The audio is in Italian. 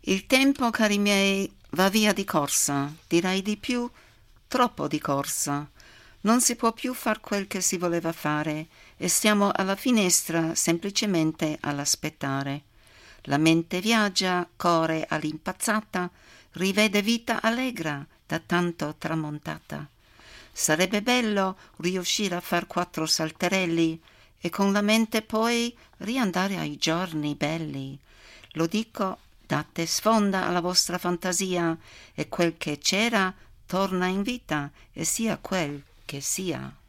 Il tempo, cari miei, va via di corsa, direi di più, troppo di corsa. Non si può più far quel che si voleva fare e stiamo alla finestra semplicemente all'aspettare. La mente viaggia, corre all'impazzata, rivede vita allegra da tanto tramontata. Sarebbe bello riuscire a far 4 salterelli e con la mente poi riandare ai giorni belli. Lo dico, date sfonda alla vostra fantasia e quel che c'era torna in vita e sia quel che sia.